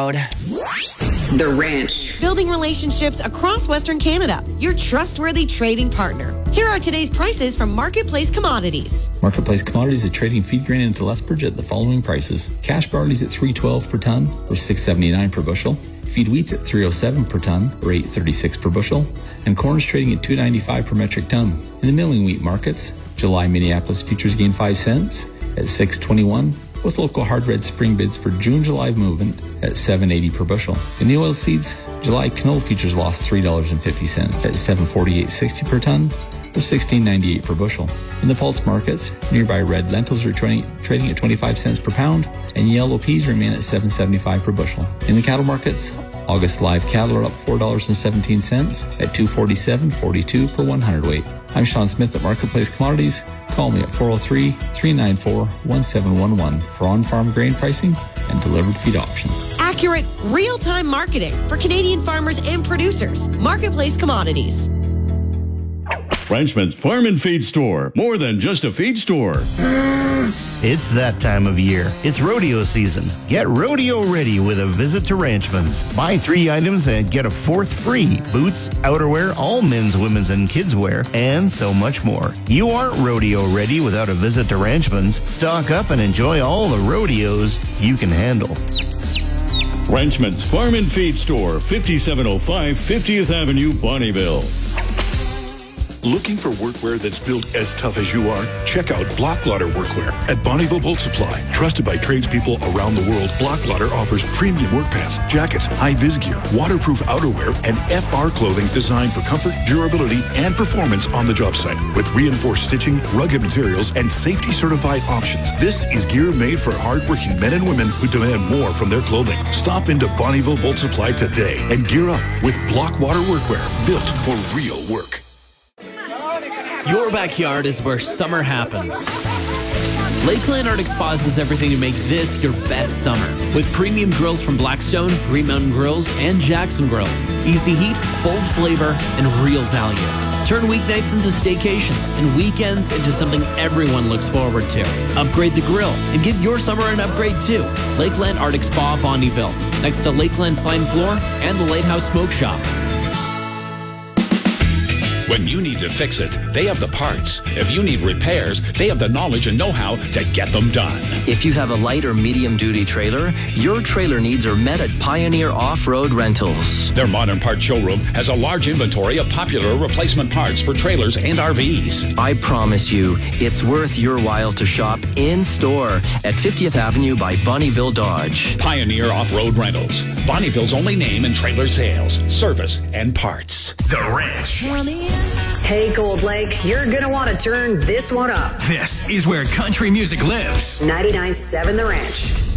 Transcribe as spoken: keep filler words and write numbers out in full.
proud. The Ranch. Building relationships across Western Canada. Your trustworthy trading partner. Here are today's prices from Marketplace Commodities. Marketplace Commodities is trading feed grain into Lethbridge at the following prices. Cash barley's at three twelve per ton, or six seventy-nine per bushel. Feed wheat's at three oh seven per ton, or eight thirty-six per bushel. And corn's trading at two ninety-five per metric ton. In the milling wheat markets, July Minneapolis futures gained five cents at six twenty-one, with local hard red spring bids for June-July movement at seven eighty per bushel. In the oil seeds, July canola futures lost three dollars and fifty cents at seven forty-eight sixty per ton, or sixteen ninety-eight per bushel. In the pulse markets, nearby red lentils are trading, trading at twenty-five cents per pound, and yellow peas remain at seven seventy-five per bushel. In the cattle markets, August live cattle are up four dollars and seventeen cents at two forty-seven forty-two per one hundredweight. I'm Sean Smith at Marketplace Commodities. Call me at four oh three, three nine four, one seven one one for on-farm grain pricing and delivered feed options. Accurate, real-time marketing for Canadian farmers and producers. Marketplace Commodities. Ranchman's Farm and Feed Store. More than just a feed store. It's that time of year. It's rodeo season. Get rodeo ready with a visit to Ranchman's. Buy three items and get a fourth free. Boots, outerwear, all men's, women's, and kids' wear, and so much more. You aren't rodeo ready without a visit to Ranchman's. Stock up and enjoy all the rodeos you can handle. Ranchman's Farm and Feed Store, fifty-seven oh five fiftieth Avenue, Bonnyville. Looking for workwear that's built as tough as you are? Check out Block Lotter Workwear at Bonnyville Boat Supply. Trusted by tradespeople around the world, Block Lotter offers premium work pants, jackets, high-vis gear, waterproof outerwear, and F R clothing designed for comfort, durability, and performance on the job site. With reinforced stitching, rugged materials, and safety-certified options, this is gear made for hard-working men and women who demand more from their clothing. Stop into Bonnyville Boat Supply today and gear up with Block Lotter Workwear, built for real work. Your backyard is where summer happens. Lakeland Arctic Spas is everything to make this your best summer. With premium grills from Blackstone, Green Mountain Grills, and Jackson Grills. Easy heat, bold flavor, and real value. Turn weeknights into staycations and weekends into something everyone looks forward to. Upgrade the grill and give your summer an upgrade too. Lakeland Arctic Spa, Bonnyville, next to Lakeland Fine Floor and the Lighthouse Smoke Shop. When you need to fix it, they have the parts. If you need repairs, they have the knowledge and know-how to get them done. If you have a light or medium-duty trailer, your trailer needs are met at Pioneer Off-Road Rentals. Their modern parts showroom has a large inventory of popular replacement parts for trailers and R Vs. I promise you, it's worth your while to shop in-store at fiftieth Avenue by Bonnyville Dodge. Pioneer Off-Road Rentals. Bonnyville's only name in trailer sales, service, and parts. The Ranch. Hey, Gold Lake, you're going to want to turn this one up. This is where country music lives. ninety-nine point seven The Ranch.